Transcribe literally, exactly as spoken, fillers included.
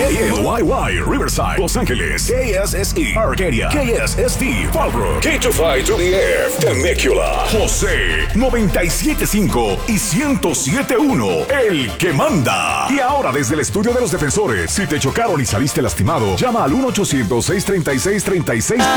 L Y Y, Riverside, Los Ángeles, K S S E, Arcadia, K S S T, Fallbrook, K two five to the F, Temecula, José, noventa y siete punto cinco y ciento siete punto uno, el que manda. Y ahora desde el estudio de los defensores, si te chocaron y saliste lastimado, llama al uno ochocientos, seiscientos treinta y seis, treinta y seis